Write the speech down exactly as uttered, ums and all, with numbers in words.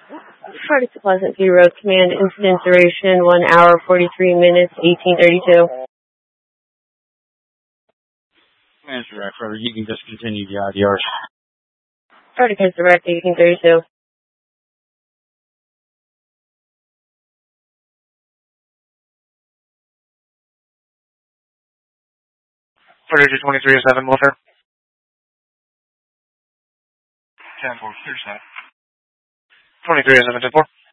Cardiff to Pleasant View Road Command, incident duration one hour, forty-three minutes, eighteen thirty-two. That's direct, brother. You can just continue the I D Rs. Cardiff is direct, eighteen thirty-two. Footage twenty-three oh seven, welfare. ten four, clear set. twenty-three oh seven, ten four.